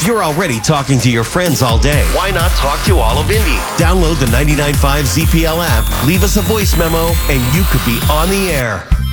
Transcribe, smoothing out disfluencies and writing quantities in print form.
If you're already talking to your friends all day, why not talk to all of Indy? Download the 99.5 ZPL app, leave us a voice memo, and you could be on the air.